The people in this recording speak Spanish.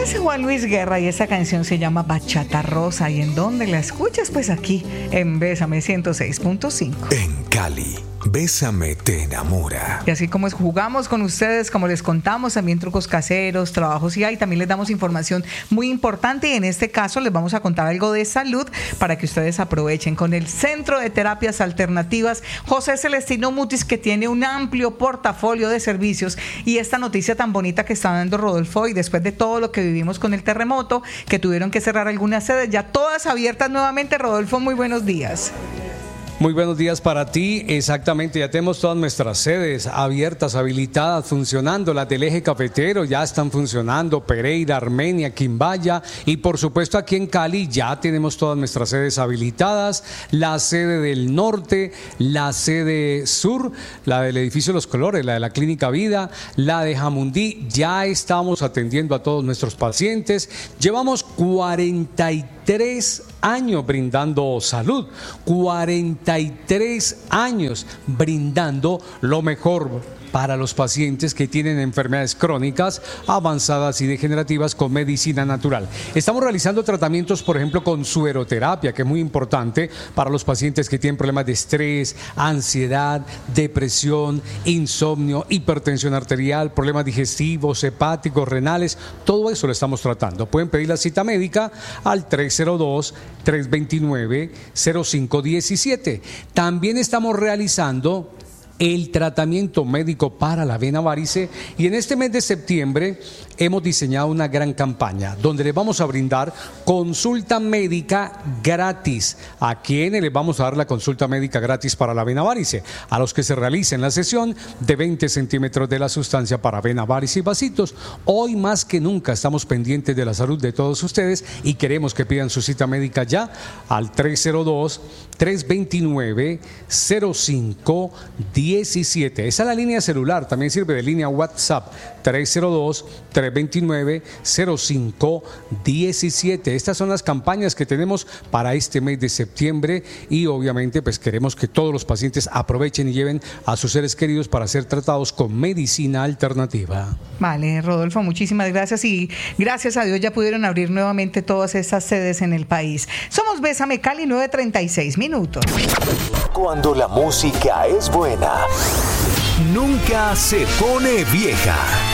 Es Juan Luis Guerra y esa canción se llama Bachata Rosa. ¿Y en dónde la escuchas? Pues aquí, en Bésame 106.5. En Cali, Bésame te enamora. Y así como jugamos con ustedes, como les contamos, también trucos caseros, trabajos y también les damos información muy importante, y en este caso les vamos a contar algo de salud para que ustedes aprovechen con el Centro de Terapias Alternativas José Celestino Mutis, que tiene un amplio portafolio de servicios, y esta noticia tan bonita que está dando Rodolfo, y después de todo lo que vivimos con el terremoto, que tuvieron que cerrar algunas sedes, ya todas abiertas nuevamente. Rodolfo, muy buenos días. Muy buenos días para ti. Exactamente, ya tenemos todas nuestras sedes abiertas, habilitadas, funcionando. Las del eje cafetero ya están funcionando, Pereira, Armenia, Quimbaya, y por supuesto aquí en Cali ya tenemos todas nuestras sedes habilitadas. La sede del norte, la sede sur, la del edificio Los Colores, la de la Clínica Vida, la de Jamundí, ya estamos atendiendo a todos nuestros pacientes. Llevamos 43 años brindando salud, 43 años brindando lo mejor para los pacientes que tienen enfermedades crónicas, avanzadas y degenerativas con medicina natural. Estamos realizando tratamientos, por ejemplo, con sueroterapia, que es muy importante para los pacientes que tienen problemas de estrés, ansiedad, depresión, insomnio, hipertensión arterial, problemas digestivos, hepáticos, renales. Todo eso lo estamos tratando. Pueden pedir la cita médica al 302-329-0517. También estamos realizando el tratamiento médico para la vena varice, y en este mes de septiembre hemos diseñado una gran campaña donde les vamos a brindar consulta médica gratis. ¿A quiénes les vamos a dar la consulta médica gratis para la vena varice? A los que se realicen la sesión de 20 centímetros de la sustancia para vena varice y vasitos. Hoy más que nunca estamos pendientes de la salud de todos ustedes y queremos que pidan su cita médica ya al 302-329-0517. Esa es la línea celular, también sirve de línea WhatsApp, 302-329-0517. Estas son las campañas que tenemos para este mes de septiembre, y obviamente pues queremos que todos los pacientes aprovechen y lleven a sus seres queridos para ser tratados con medicina alternativa. Vale, Rodolfo, muchísimas gracias, y gracias a Dios ya pudieron abrir nuevamente todas estas sedes en el país. Somos Bésame Cali, 9:36 minutos. Cuando la música es buena, nunca se pone vieja.